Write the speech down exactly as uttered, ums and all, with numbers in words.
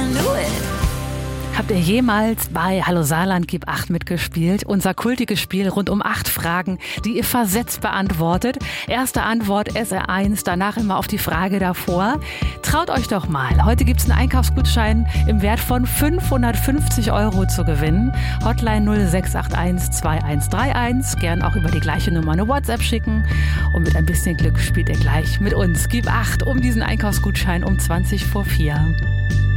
can do it. Habt ihr jemals bei Hallo Saarland Gib acht mitgespielt? Unser kultiges Spiel rund um acht Fragen, die ihr versetzt beantwortet. Erste Antwort S R eins, danach immer auf die Frage davor. Traut euch doch mal. Heute gibt's einen Einkaufsgutschein im Wert von fünfhundertfünfzig Euro zu gewinnen. Hotline null sechs acht eins zwei eins drei eins. Gern auch über die gleiche Nummer eine WhatsApp schicken. Und mit ein bisschen Glück spielt ihr gleich mit uns. Gib acht um diesen Einkaufsgutschein um zwanzig vor vier.